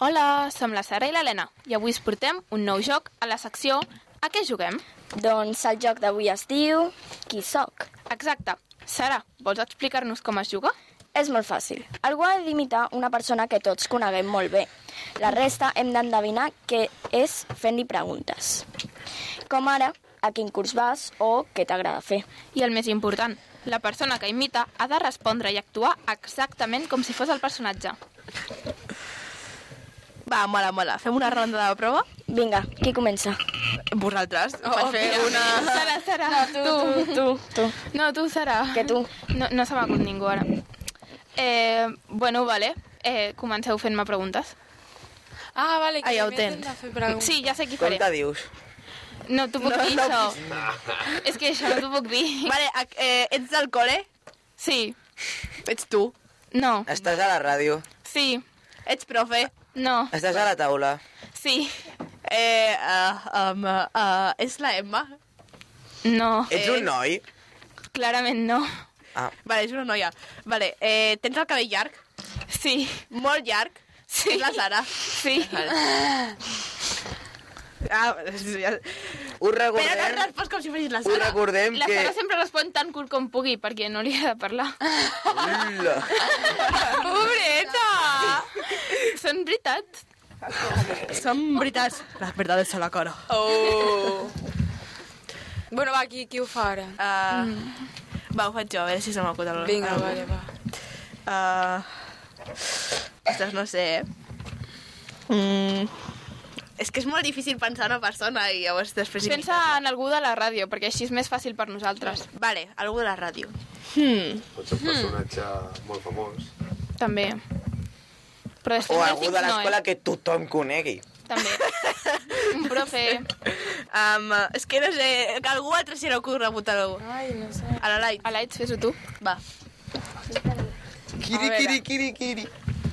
Hola, som la Sara i l'Helena i avui us portem un nou joc a la secció A què juguem? Doncs el joc d'avui es diu Qui soc? Exacte. Sara, vols explicar-nos com es juga? És molt fàcil. Algú ha d'imitar una persona que tots coneguem molt bé. La resta hem d'endevinar què és fent-li preguntes. Com ara, a quin curs vas o què t'agrada fer. I el més important, la persona que imita ha de respondre i actuar exactament com si fos el personatge. Va, mola. Fem una ronda de prova? Vinga, qui comença? Vosaltres, per fer mira. una... Sara, Tu. No, tu, Sara. Que tu. No se m'ha acut ningú ara. Bueno, vale. Comenceu fent-me preguntes. Ah, vale, que Ja ho primer tens. hem de fer preguntes. Sí, ja sé qui Com faré. te dius? No t'ho puc dir, això. És que això no t'ho puc dir. Vale, ets del col·le? Sí. Ets tu? No. Estàs a la ràdio? Sí. Ets profe? No. Estàs a la taula? Sí. És la Emma? No. Ets un noi? Clarament no. Ah, Vale, és una noia. Vale, tens el cabell llarg? Sí. Molt llarg? Sí. És la Sara? Sí. Ah, us però no recordem, respons com si fossis la us Sara. recordem La que... Sara sempre respon tan curt com pugui, perquè no li ha de parlar. Ula. Pobreta! Són veritats. Són veritats. Les veritats a la cara. Oh. Bueno, va, qui ho fa ara? Va, ho faig jo, a veure si se m'acut el... Vinga, vale, va. Ostres, no sé, És que és molt difícil pensar en una persona i llavors després... Pensa en algú de la ràdio, perquè així és més fàcil per nosaltres. Vale, algú de la ràdio. Pot ser un personatge molt famós. També. Però O algú de l'escola no, que tothom conegui. També. Un profe. És que no sé, que algú altre s'hi n'ocorre votar-ho. Ai, no sé. A la Light. Alaitz, fes-ho tu. Va. Kiri.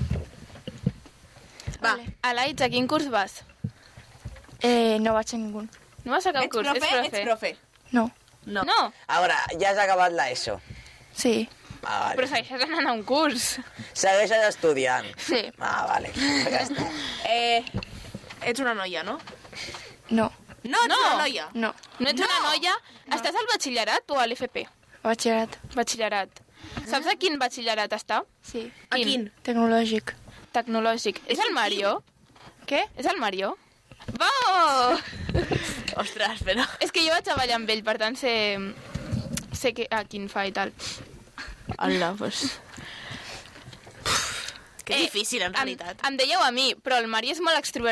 Va. Alaitz, a quin curs vas? No vaig a ningú. No vas a cap Ets curs, profe? és Ets profe? No. No. No, Ara, ja has acabat l'ESO. Sí. Ah, però vale. segueixes anant a un curs. Segueixes estudiant. Sí. Ah, vale. Ja està. Ets una noia, no? No. No, ets No. una noia. No. No ets una noia? Estàs al batxillerat o a l'FP? Batxillerat. Batxillerat. Saps a quin batxillerat està? Sí. A quin? Tecnològic. Tecnològic. És el Mario? Què? És el Mario? Vamos! Ostres, però... És que jo vaig a ballar amb ell, per tant sé que, a quin fa i tal. Hola, pues... Que difícil, en realitat. Em dèieu a mi, però el Mario és molt extrovert